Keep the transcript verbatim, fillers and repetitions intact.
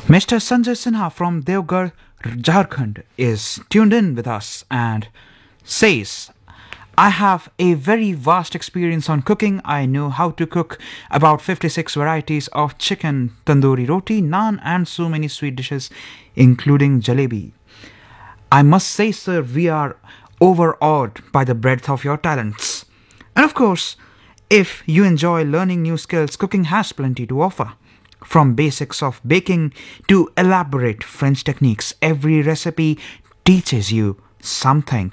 Mister Sanjay Sinha from Devgarh, Jharkhand is tuned in with us and says, I have a very vast experience on cooking. I know how to cook about fifty-six varieties of chicken, tandoori roti, naan, and so many sweet dishes, including jalebi. I must say, sir, we are overawed by the breadth of your talents. And of course, if you enjoy learning new skills, cooking has plenty to offer. From basics of baking to elaborate French techniques, every recipe teaches you something